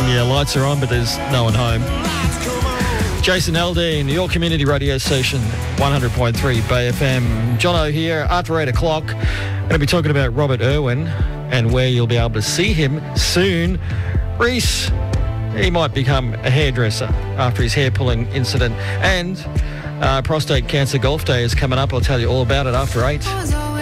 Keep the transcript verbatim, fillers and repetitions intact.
Yeah, lights are on, but there's no one home. Jason Aldean, your community radio station, one hundred point three Bay F M. Jono here, after eight o'clock. Going to be talking about Robert Irwin and where you'll be able to see him soon. Reese, he might become a hairdresser after his hair pulling incident. And uh, Prostate Cancer Golf Day is coming up. I'll tell you all about it after eight.